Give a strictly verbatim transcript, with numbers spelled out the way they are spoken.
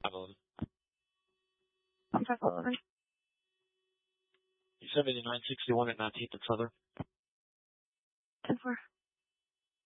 five eleven. I'm five eleven. seventy-nine sixty-one at nineteenth and Southern. ten four.